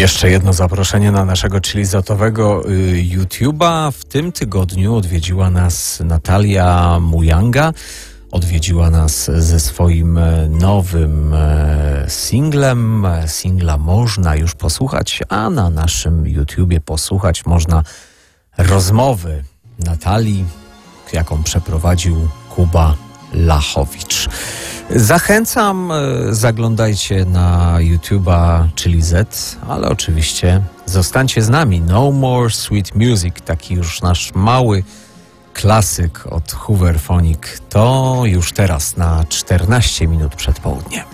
Jeszcze jedno zaproszenie na naszego chilizotowego YouTube'a. W tym tygodniu odwiedziła nas Natalia Mujanga. Odwiedziła nas ze swoim nowym singlem. Singla można już posłuchać, a na naszym YouTubie posłuchać można rozmowy Natalii, jaką przeprowadził Kuba Lachowicz. Zachęcam, zaglądajcie na YouTube'a Chili Z, ale oczywiście zostańcie z nami. No More Sweet Music, taki już nasz mały klasyk od Hooverphonic. To już teraz na 14 minut przed południem.